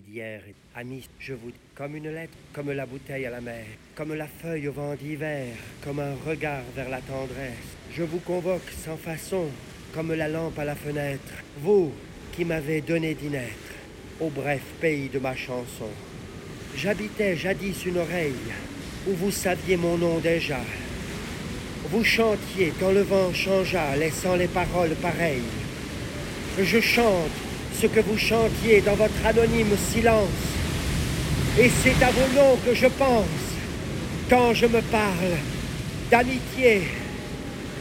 d'hier. Amis, je vous dis, comme une lettre, comme la bouteille à la mer, comme la feuille au vent d'hiver, comme un regard vers la tendresse. Je vous convoque sans façon, comme la lampe à la fenêtre, vous qui m'avez donné d'y naître, au bref pays de ma chanson. J'habitais jadis une oreille, où vous saviez mon nom déjà. Vous chantiez quand le vent changea, laissant les paroles pareilles. Je chante ce que vous chantiez dans votre anonyme silence. Et c'est à vos noms que je pense quand je me parle d'amitié,